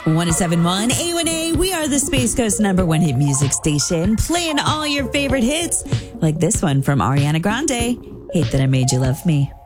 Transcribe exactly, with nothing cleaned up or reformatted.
one oh seven point one A one A. We are the Space Coast number one hit music station, playing all your favorite hits, like this one from Ariana Grande, Hate That I Made You Love Me.